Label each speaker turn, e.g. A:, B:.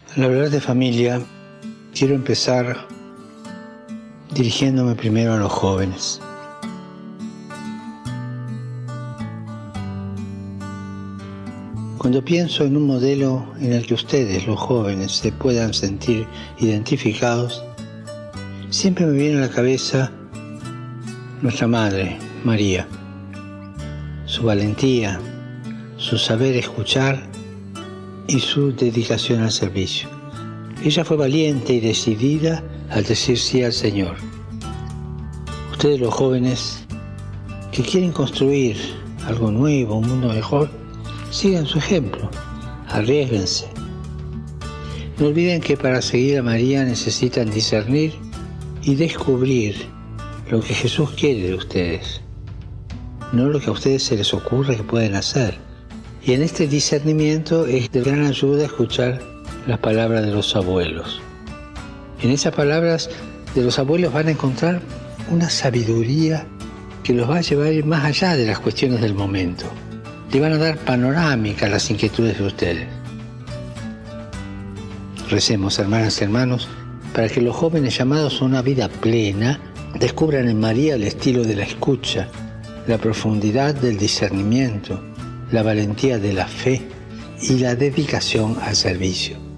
A: Al hablar de familia, quiero empezar dirigiéndome primero a los jóvenes. Cuando pienso en un modelo en el que ustedes, los jóvenes, se puedan sentir identificados, siempre me viene a la cabeza nuestra madre, María, su valentía, su saber escuchar y su dedicación al servicio. Ella fue valiente y decidida al decir sí al Señor. Ustedes, los jóvenes, que quieren construir algo nuevo, un mundo mejor, sigan su ejemplo, arriésguense. No olviden que para seguir a María necesitan discernir y descubrir lo que Jesús quiere de ustedes, no lo que a ustedes se les ocurre que pueden hacer. Y en este discernimiento es de gran ayuda escuchar las palabras de los abuelos. En esas palabras de los abuelos van a encontrar una sabiduría que los va a llevar más allá de las cuestiones del momento. Le van a dar panorámica a las inquietudes de ustedes. Recemos, hermanas y hermanos, para que los jóvenes llamados a una vida plena descubran en María el estilo de la escucha, la profundidad del discernimiento, la valentía de la fe y la dedicación al servicio.